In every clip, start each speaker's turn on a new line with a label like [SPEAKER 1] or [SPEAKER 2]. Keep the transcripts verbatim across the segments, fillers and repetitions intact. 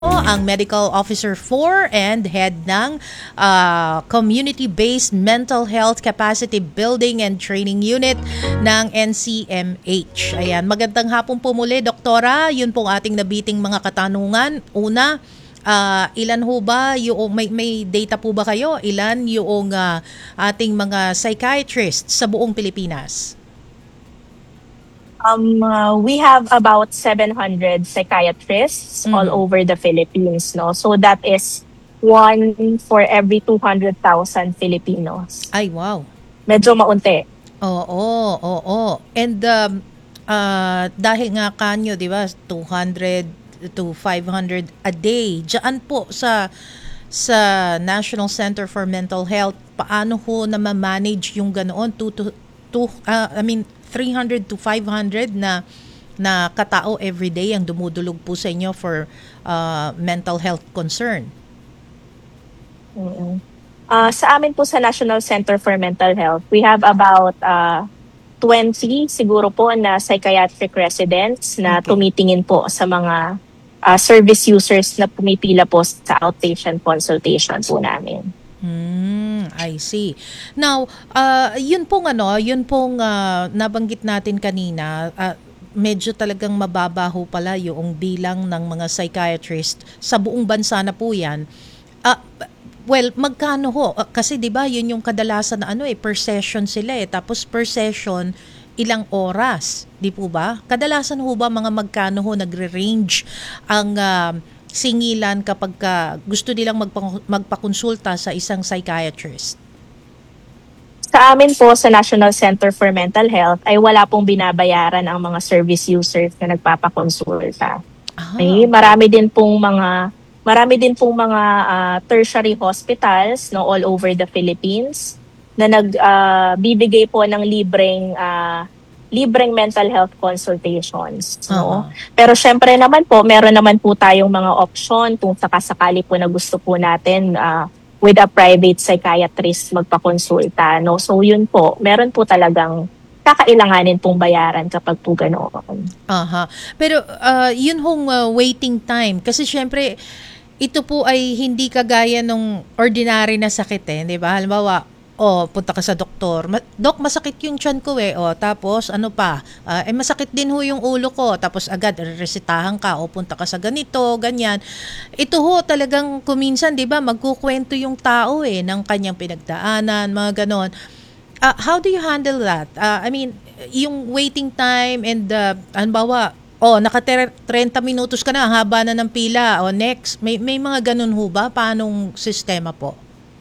[SPEAKER 1] ang Medical Officer four and Head ng ah, Community-Based Mental Health Capacity Building and Training Unit ng N C M H. Ayan, magandang hapon po muli, Doktora. Yun pong ating nabiting mga katanungan. Una, ah, ilan ho ba yung may, may data po ba kayo? Ilan yung ah, ating mga psychiatrists sa buong Pilipinas?
[SPEAKER 2] Um, uh, we have about seven hundred psychiatrists all
[SPEAKER 1] Mhm.
[SPEAKER 2] over the Philippines, no? So that is one for every two hundred thousand Filipinos.
[SPEAKER 1] Ay, wow.
[SPEAKER 2] Medyo maunti.
[SPEAKER 1] Oo, oo. And um, ah, dahil nga kanyo, di ba, two hundred to five hundred a day, diyan po sa sa National Center for Mental Health, paano ho na ma-manage yung ganoon? Two, to, two, ah, I mean, three hundred to five hundred na na katao every day ang dumudulog po sa inyo for ah, mental health concern.
[SPEAKER 2] Mm-mm. Uh, sa amin po sa National Center for Mental Health, we have about uh, twenty siguro po na psychiatric residents na
[SPEAKER 1] Okay.
[SPEAKER 2] tumitingin po sa mga uh, service users na pumipila po sa outpatient consultation po namin.
[SPEAKER 1] Hmm, I see. Now, uh, yun pong ano, yun pong ah, nabanggit natin kanina, ah, medyo talagang mababaho pala yung bilang ng mga psychiatrist sa buong bansa na po yan. Ah, well, magkano ho? Ah, kasi 'di ba, yun yung kadalasan na ano eh, per session sila eh. Tapos per session ilang oras, 'di po ba? Kadalasan ho ba mga magkano ho nagre-range ang ah, singilan kapag ka gusto nilang magpa- magpakonsulta sa isang psychiatrist?
[SPEAKER 2] Sa amin po sa National Center for Mental Health ay wala pong binabayaran ang mga service users na nagpapakonsulta.
[SPEAKER 1] Ah,
[SPEAKER 2] Okay,
[SPEAKER 1] okay.
[SPEAKER 2] marami din pong mga marami din pong mga ah, tertiary hospitals no all over the Philippines na nagbibigay po ng libreng ah, libreng mental health consultations, no.
[SPEAKER 1] Aha.
[SPEAKER 2] Pero syempre naman po meron naman po tayong mga option kung sakasakali po na gusto po natin ah, with a private psychiatrist magpakonsulta, no. So yun po, meron po talagang kakailanganin pong bayaran kapag po ganoon.
[SPEAKER 1] Aha. Pero ah, yun hong ah, waiting time kasi syempre ito po ay hindi kagaya nung ordinary na sakit eh, 'di ba? Halimbawa, oh, punta ka sa doktor. Ma- Dok, masakit yung tiyan ko eh. Oh, tapos ano pa? Ah, eh masakit din ho yung ulo ko. Tapos agad resetahan ka o punta ka sa ganito, ganyan. Ito ho talagang kuminsan, 'di ba, magkukwento yung tao eh ng kanyang pinagdaanan, mga ganon. Uh, how do you handle that? Uh, I mean, yung waiting time and uh, halimbawa, oh, naka thirty minutos ka na, haba na ng pila. O next, may may mga ganun ho ba? Paanong sistema po?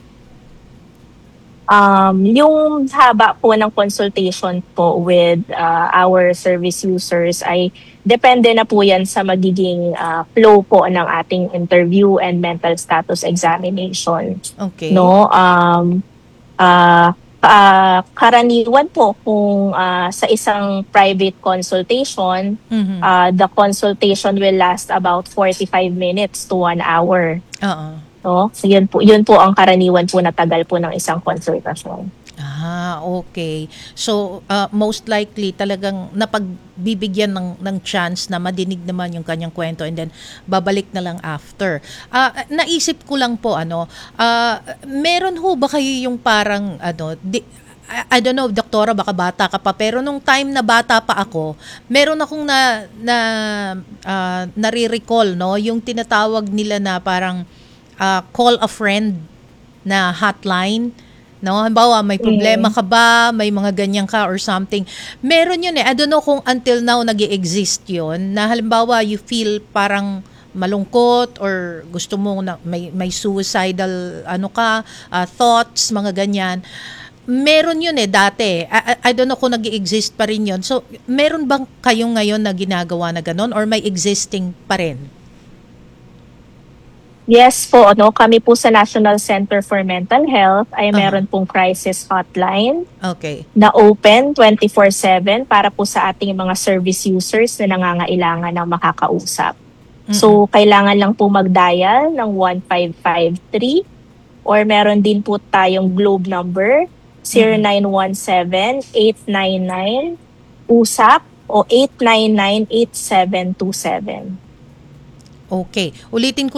[SPEAKER 2] Um, yung haba po ng consultation po with uh, our service users ay depende na po yan sa magiging uh, flow po ng ating interview and mental status examination.
[SPEAKER 1] Okay.
[SPEAKER 2] No? Um, uh, uh, karaniwan po kung uh, sa isang private consultation,
[SPEAKER 1] Mhm.
[SPEAKER 2] uh, the consultation will last about forty-five minutes to one hour.
[SPEAKER 1] Oo.
[SPEAKER 2] No? So yun po, yun po ang karaniwan po na tagal po ng isang consultation.
[SPEAKER 1] Ah, okay. So, uh, most likely talagang napagbibigyan ng, ng chance na madinig naman yung kanyang kwento and then babalik na lang after. Ah, naisip ko lang po, ano, ah, meron ho ba kayo yung parang, ano, di, I, I don't know, doktora, baka bata ka pa, pero nung time na bata pa ako, meron akong na, na, ah, nare-recall, no, yung tinatawag nila na parang ah, call a friend na hotline. No, halimbawa may problema
[SPEAKER 2] Mm.
[SPEAKER 1] ka ba, may mga ganyan ka or something. Meron yun eh. I don't know kung until now nag-exist yun. Na halimbawa you feel parang malungkot or gusto mo na may may suicidal ano ka, ah, thoughts, mga ganyan. Meron yun eh dati. I, I I don't know kung nag-exist pa rin yun. So, meron bang kayo ngayon na ginagawa na ganon or may existing pa rin?
[SPEAKER 2] Yes po, no, kami po sa National Center for Mental Health ay
[SPEAKER 1] Aha.
[SPEAKER 2] meron pong crisis hotline
[SPEAKER 1] Okay.
[SPEAKER 2] na open twenty-four seven para po sa ating mga service users na nangangailangan ng makakausap.
[SPEAKER 1] Mm-mm.
[SPEAKER 2] So, kailangan lang po mag-dial ng one five five three or meron din po tayong globe number zero
[SPEAKER 1] Mm-mm.
[SPEAKER 2] nine one seven eight nine nine U S A P o eight nine nine eight seven two seven.
[SPEAKER 1] Okay. Ulitin ko